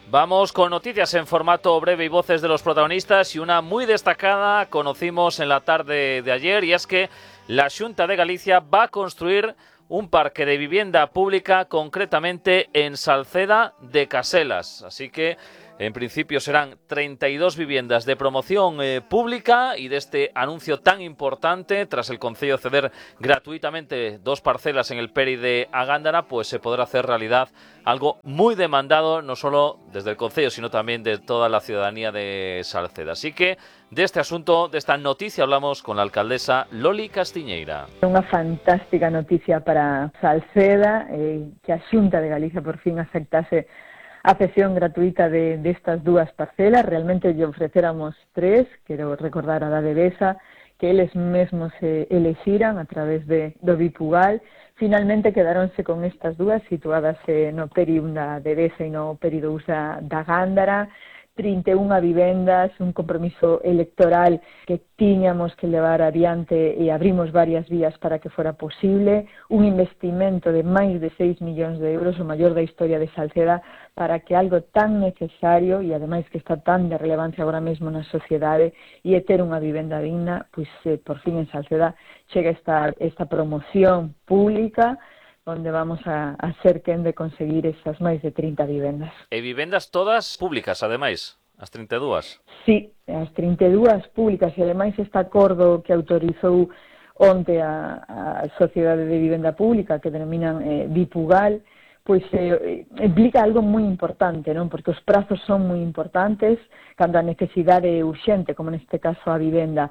Vamos con noticias en formato breve y voces de los protagonistas, y una muy destacada conocimos en la tarde de ayer, y es que la Xunta de Galicia va a construir un parque de vivienda pública, concretamente en Salceda de Caselas. Así que en principio serán 32 viviendas de promoción pública, y de este anuncio tan importante, tras el Concello ceder gratuitamente 2 parcelas en el Peri de Agándara, pues se podrá hacer realidad algo muy demandado, no solo desde el Concello, sino también de toda la ciudadanía de Salceda. Así que de este asunto, de esta noticia, hablamos con la alcaldesa Loli Castiñeira. Unha fantástica noticia para Salceda, que a Xunta de Galicia por fin aceptase a cesión gratuita destas dúas parcelas. Realmente lle ofrecéramos 3, quero recordar a da Devesa, que eles mesmos elexiran a través do Bipugal. Finalmente quedaronse con estas dúas situadas no Peri da Devesa e no Peri 2 da Gándara. 31 vivendas, un compromiso electoral que tiñamos que levar adiante, e abrimos varias vías para que fora posible, un investimento de máis de 6 millóns de euros, o maior da historia de Salceda, para que algo tan necesario, e ademais que está tan de relevancia agora mesmo na sociedade, e é ter unha vivenda digna, pois por fin en Salceda chega esta promoción pública, onde vamos a ser quen de conseguir esas máis de 30 vivendas. E vivendas todas públicas, ademais, as 32? Sí, as 32 públicas, e ademais este acordo que autorizou onte a Sociedade de Vivenda Pública, que denominan Bipugal, pois implica algo moi importante, non? Porque os prazos son moi importantes, cando a necesidade é urxente, como neste caso a vivenda.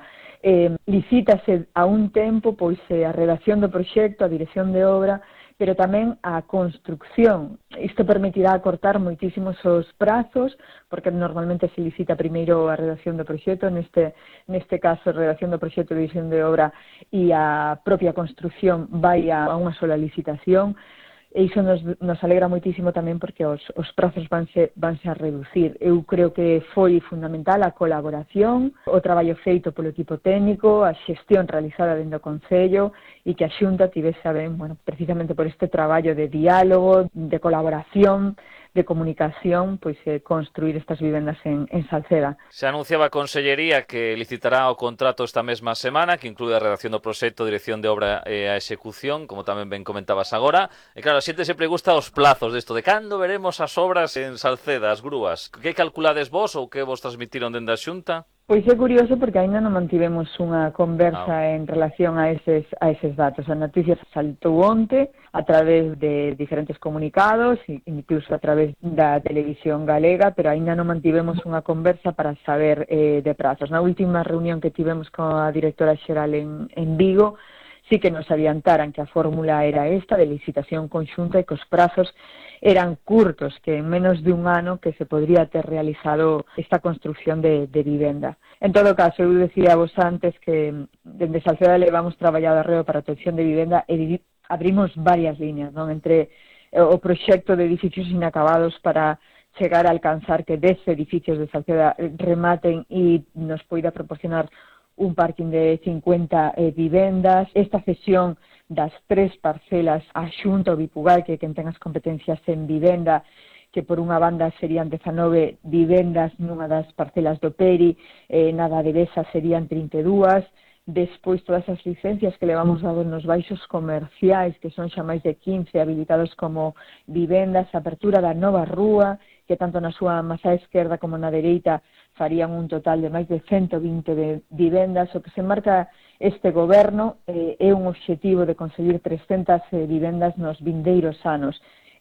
Licítase a un tempo pois a redacción do proxecto, a dirección de obra, pero tamén a construcción. Isto permitirá acortar moitísimos os prazos, porque normalmente se licita primeiro a redacción do proxecto, neste caso a redacción do proxecto de dirección de obra, e a propia construcción vai a unha sola licitación. E iso nos alegra moitísimo tamén, porque os prazos vanse a reducir. Eu creo que foi fundamental a colaboración, o traballo feito polo equipo técnico, a xestión realizada dentro do Concello, e que a Xunta tivese a ben, precisamente por este traballo de diálogo, de colaboración, de comunicación, pois construir estas vivendas en Salceda. Se anunciaba a Consellería que licitará o contrato esta mesma semana, que inclúe a redacción do proxecto, dirección de obra e a execución, como tamén ben comentabas agora. E claro, a xente sempre gusta os plazos desto, de cando veremos as obras en Salceda, as grúas. Que calculades vos ou que vos transmitiron dende a Xunta? Pois é curioso, porque aínda non mantivemos unha conversa en relación a eses datos. A noticia saltou onte a través de diferentes comunicados, incluso a través da televisión galega, pero aínda non mantivemos unha conversa para saber de prazos. Na última reunión que tivemos coa directora xeral en Vigo, sí que nos adiantaran que a fórmula era esta, de licitación conxunta, e que os prazos eran curtos, que en menos de un ano que se podría ter realizado esta construcción de vivenda. En todo caso, eu decía vos antes que dende Salceda levamos traballado arreo para a obtención de vivenda, e abrimos varias líneas, non? Entre o proxecto de edificios inacabados para chegar a alcanzar que 10 edificios de Salceda rematen e nos poida proporcionar un parking de 50 vivendas, esta cesión das 3 parcelas a Xunta, o Bipugal, que quen ten as competencias en vivenda, que por unha banda serían 19 vivendas nunha das parcelas do Peri, na da Devesa serían 32, despois todas as licencias que levamos dados nos baixos comerciais, que son xa máis de 15 habilitados como vivendas, a apertura da nova rúa, que tanto na súa mazá esquerda como na dereita farían un total de máis de 120 vivendas. O que se marca este goberno é un obxectivo de conseguir 300 vivendas nos vindeiros anos.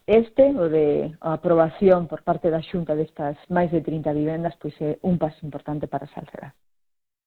O de a aprobación por parte da Xunta destas máis de 30 vivendas, pois é un paso importante para Salceda.